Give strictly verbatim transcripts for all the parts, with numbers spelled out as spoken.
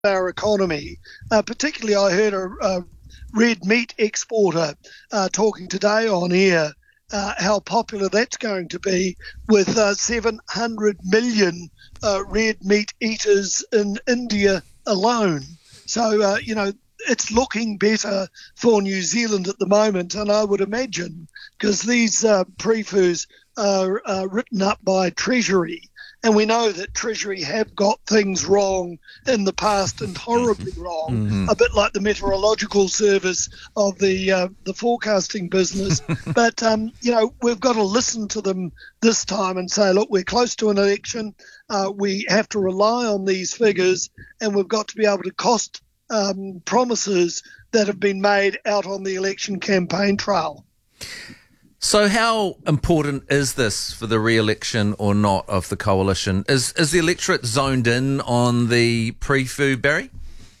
our economy. Uh, particularly, I heard a, a red meat exporter uh, talking today on air uh, how popular that's going to be with uh, seven hundred million uh, red meat eaters in India alone. So, uh, you know, it's looking better for New Zealand at the moment, and I would imagine, because these uh, prefus are uh, written up by Treasury, and we know that Treasury have got things wrong in the past and horribly wrong, mm-hmm. a bit like the meteorological service of the uh, the forecasting business. But, um, you know, we've got to listen to them this time and say, look, we're close to an election. Uh, we have to rely on these figures, and we've got to be able to cost um, promises that have been made out on the election campaign trail. So how important is this for the re-election or not of the coalition? Is is the electorate zoned in on the pre-fu, Barry?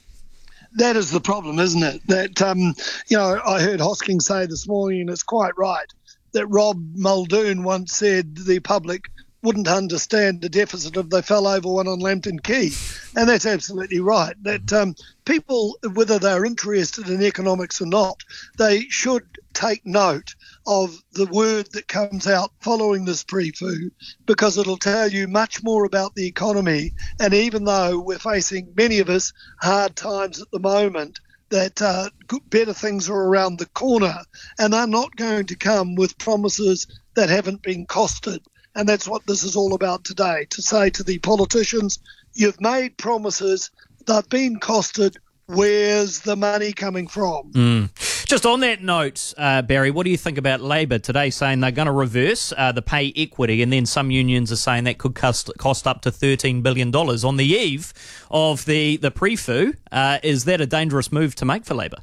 That is the problem, isn't it? That, um, you know, I heard Hosking say this morning, and it's quite right, that Rob Muldoon once said the public wouldn't understand the deficit if they fell over one on Lambton Quay. And that's absolutely right. That um, people, whether they're interested in economics or not, they should take note of the word that comes out following this pre-fu, because it'll tell you much more about the economy. And even though we're facing, many of us, hard times at the moment, that uh, better things are around the corner, and they're not going to come with promises that haven't been costed. And that's what this is all about today, to say to the politicians, you've made promises, they've been costed, where's the money coming from? Mm. Just on that note, uh, Barry, what do you think about Labor today saying they're going to reverse uh, the pay equity, and then some unions are saying that could cost, cost up to thirteen billion dollars on the eve of the, the pre-fu? Uh, is that a dangerous move to make for Labor?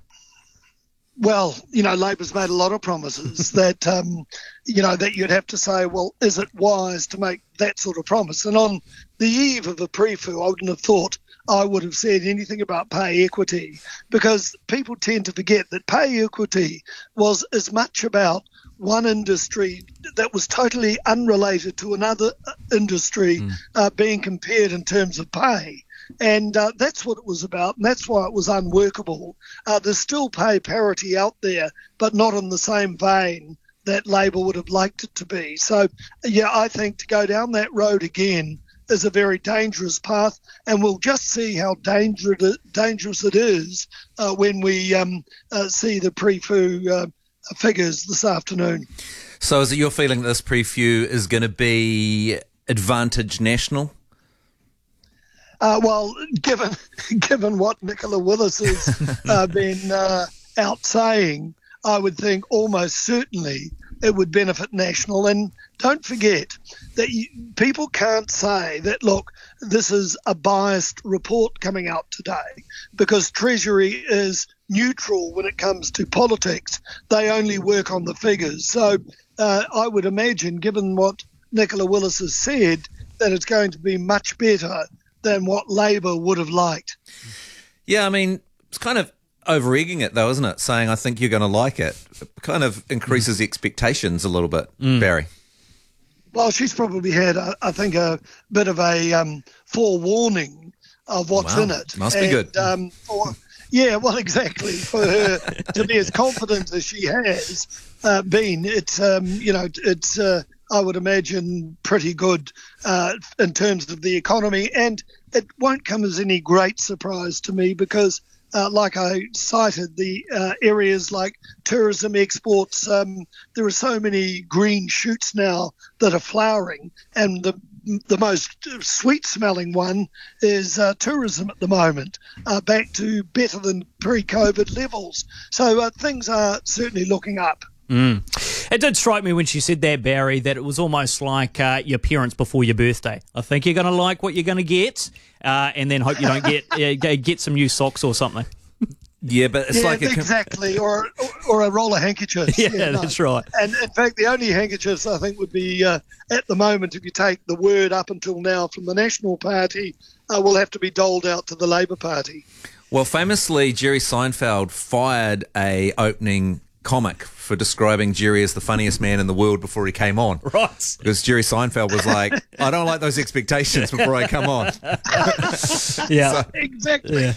Well, you know, Labor's made a lot of promises that, um, you know, that you'd have to say, well, is it wise to make that sort of promise? And on the eve of a pre-fu, I wouldn't have thought I would have said anything about pay equity, because people tend to forget that pay equity was as much about one industry that was totally unrelated to another industry mm. uh, being compared in terms of pay. And uh, that's what it was about, and that's why it was unworkable. Uh, there's still pay parity out there, but not in the same vein that Labor would have liked it to be. So, yeah, I think to go down that road again is a very dangerous path, and we'll just see how dangerous dangerous it is uh, when we um, uh, see the pre-fu uh, figures this afternoon. So is it your feeling that this pre-fu is going to be Advantage National? Uh, well, given given what Nicola Willis has uh, been uh, out saying, I would think almost certainly it would benefit National. And don't forget that you, people can't say that, look, this is a biased report coming out today, because Treasury is neutral when it comes to politics. They only work on the figures. So uh, I would imagine, given what Nicola Willis has said, that it's going to be much better than what Labor would have liked. Yeah, I mean, it's kind of over-egging it, though, isn't it? Saying, I think you're going to like it. It kind of increases mm. the expectations a little bit, mm. Barry. Well, she's probably had, uh, I think, a bit of a um, forewarning of what's wow. in it. Must and, be good. Um, for, yeah, well, exactly. For her to be as confident as she has uh, been, it's, um, you know, it's... Uh, I would imagine pretty good uh, in terms of the economy. And it won't come as any great surprise to me, because, uh, like I cited, the uh, areas like tourism, exports, um, there are so many green shoots now that are flowering. And the the most sweet-smelling one is uh, tourism at the moment, uh, back to better than pre-COVID levels. So uh, things are certainly looking up. Mm. It did strike me when she said that, Barry, that it was almost like uh, your parents before your birthday. I think you're going to like what you're going to get, uh, and then hope you don't get uh, get some new socks or something. Yeah, but it's yeah, like a exactly, or or a roll of handkerchiefs. Yeah, yeah no. That's right. And in fact, the only handkerchiefs I think would be uh, at the moment, if you take the word up until now from the National Party, uh, will have to be doled out to the Labor Party. Well, famously, Jerry Seinfeld fired a opening comic for describing Jerry as the funniest man in the world before he came on. Right. Because Jerry Seinfeld was like, I don't like those expectations before I come on. Yeah. Exactly. Yeah.